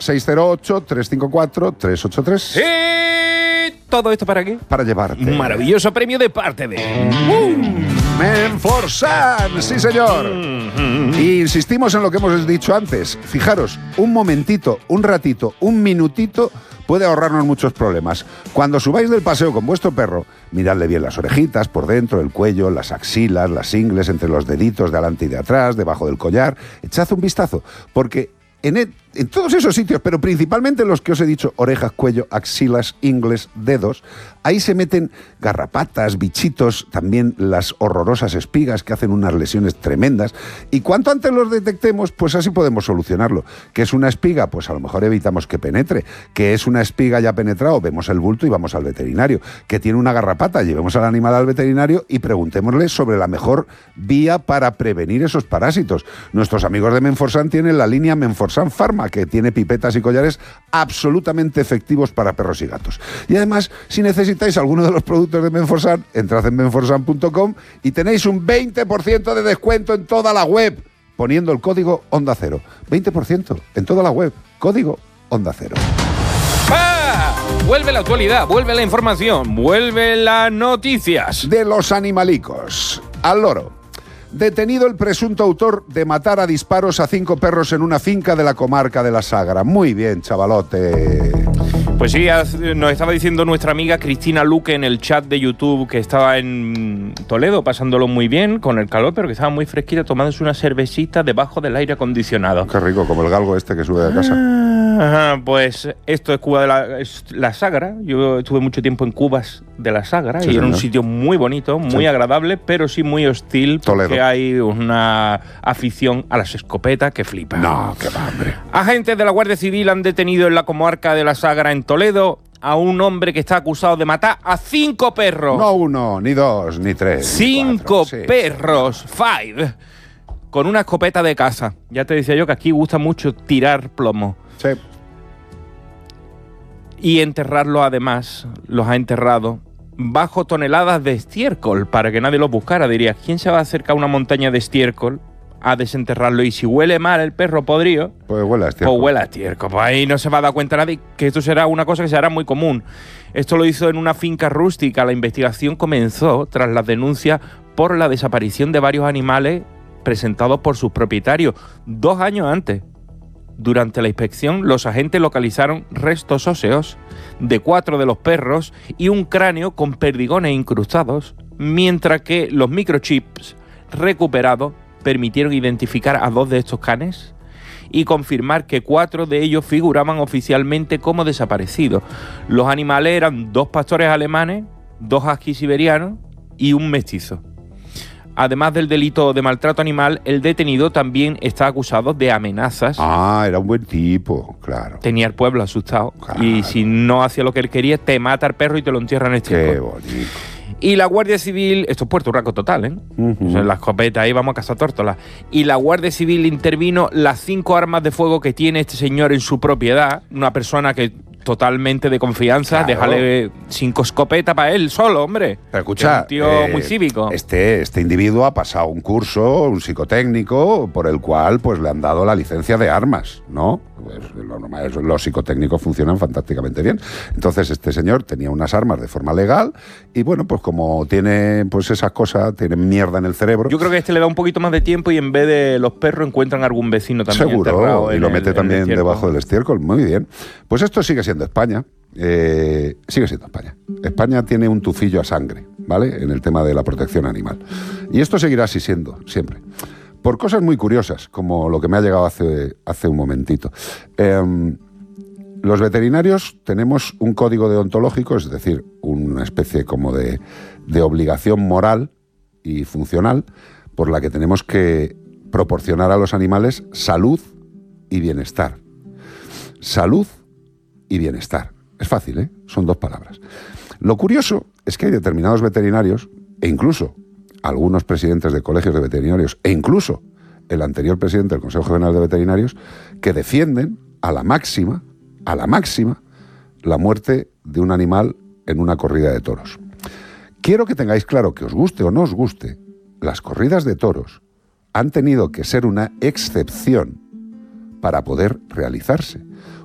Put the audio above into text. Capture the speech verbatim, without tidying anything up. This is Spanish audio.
seis cero ocho, tres cinco cuatro, tres ocho tres. ¿Sí? ¿Todo esto para qué? Para llevarte. Un maravilloso premio de parte de... Uh, Menforsan, sí señor. Mm-hmm. Y insistimos en lo que hemos dicho antes. Fijaros, un momentito, un ratito, un minutito puede ahorrarnos muchos problemas. Cuando subáis del paseo con vuestro perro, miradle bien las orejitas, por dentro, el cuello, las axilas, las ingles, entre los deditos de adelante y de atrás, debajo del collar. Echad un vistazo, porque en, el, en todos esos sitios, pero principalmente en los que os he dicho, orejas, cuello, axilas, ingles, dedos, ahí se meten garrapatas, bichitos, también las horrorosas espigas que hacen unas lesiones tremendas. Y cuanto antes los detectemos, pues así podemos solucionarlo. ¿Qué es una espiga? Pues a lo mejor evitamos que penetre. ¿Qué es una espiga ya penetrado? Vemos el bulto y vamos al veterinario. ¿Qué tiene una garrapata? Llevemos al animal al veterinario y preguntémosle sobre la mejor vía para prevenir esos parásitos. Nuestros amigos de Menforsan tienen la línea Menforsan Pharma, que tiene pipetas y collares absolutamente efectivos para perros y gatos. Y además, si necesitáis alguno de los productos de Menforsan, entrad en menforsan punto com y tenéis un veinte por ciento de descuento en toda la web, poniendo el código Onda Cero. veinte por ciento en toda la web, código Onda Cero. ¡Ah! Vuelve la actualidad, vuelve la información, vuelve las noticias. De los animalicos al loro. Detenido el presunto autor de matar a disparos a cinco perros en una finca de la comarca de la Sagra. Muy bien, chavalote. Pues sí, nos estaba diciendo nuestra amiga Cristina Luque en el chat de YouTube que estaba en Toledo pasándolo muy bien con el calor, pero que estaba muy fresquita tomándose una cervecita debajo del aire acondicionado. Qué rico, como el galgo este que sube de casa. Ah, pues esto es Cuba de la, es la Sagra. Yo estuve mucho tiempo en Cubas de la Sagra, sí, y era un sitio muy bonito, muy sí. agradable, pero sí muy hostil porque Toledo. Hay una afición a las escopetas que flipa. No, qué va, hombre. Agentes de la Guardia Civil han detenido en la comarca de la Sagra en Toledo a un hombre que está acusado de matar a cinco perros. No uno, ni dos, ni tres. Cinco ni cuatro, perros, sí. five, con una escopeta de caza. Ya te decía yo que aquí gusta mucho tirar plomo. Sí. Y enterrarlos, además, los ha enterrado bajo toneladas de estiércol para que nadie los buscara. Dirías, ¿quién se va a acercar a una montaña de estiércol a desenterrarlo? Y si huele mal el perro podrido, pues huele a estiércol. Pues huele a estiércol. Pues ahí no se va a dar cuenta nadie que esto será una cosa que será muy común. Esto lo hizo en una finca rústica. La investigación comenzó tras las denuncias por la desaparición de varios animales presentados por sus propietarios dos años antes. Durante la inspección, los agentes localizaron restos óseos de cuatro de los perros y un cráneo con perdigones incrustados, mientras que los microchips recuperados permitieron identificar a dos de estos canes y confirmar que cuatro de ellos figuraban oficialmente como desaparecidos. Los animales eran dos pastores alemanes, dos huskies siberianos y un mestizo. Además del delito de maltrato animal, el detenido también está acusado de amenazas. Ah, era un buen tipo, claro. Tenía el pueblo asustado. Claro. Y si no hacía lo que él quería, te mata al perro y te lo entierra en este Qué bonito. Y la Guardia Civil, esto es Puerto Rico total, ¿eh? Uh-huh. O sea, la escopeta, ahí vamos a cazar tórtolas. Y la Guardia Civil intervino las cinco armas de fuego que tiene este señor en su propiedad. Una persona que totalmente de confianza, claro. Déjale cinco escopetas para él solo, hombre. Pero escucha, un tío eh, muy cívico. Este, este individuo ha pasado un curso, un psicotécnico, por el cual pues le han dado la licencia de armas, ¿no? Pues, lo normal, los psicotécnicos funcionan fantásticamente bien. Entonces este señor tenía unas armas de forma legal y bueno, pues como tiene pues esas cosas, tiene mierda en el cerebro. Yo creo que este le da un poquito más de tiempo y en vez de los perros encuentran algún vecino también. Seguro, y lo mete el, también debajo del estiércol. Muy bien. Pues esto sigue siendo España. Eh, sigue siendo España. España tiene un tufillo a sangre, ¿vale? En el tema de la protección animal. Y esto seguirá así siendo, siempre. Por cosas muy curiosas, como lo que me ha llegado hace, hace un momentito. Eh, los veterinarios tenemos un código deontológico, es decir, una especie como de, de obligación moral y funcional por la que tenemos que proporcionar a los animales salud y bienestar. Salud y bienestar. Es fácil, ¿eh? Son dos palabras. Lo curioso es que hay determinados veterinarios, e incluso algunos presidentes de colegios de veterinarios, e incluso el anterior presidente del Consejo General de Veterinarios, que defienden a la máxima, a la máxima, la muerte de un animal en una corrida de toros. Quiero que tengáis claro, que os guste o no os guste, las corridas de toros han tenido que ser una excepción para poder realizarse.